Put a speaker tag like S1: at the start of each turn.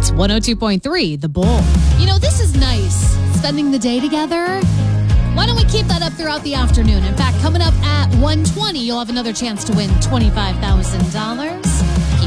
S1: It's 102.3, The Bull. You know, this is nice, spending the day together. Why don't we keep that up throughout the afternoon? In fact, coming up at 1:20, you'll have another chance to win $25,000.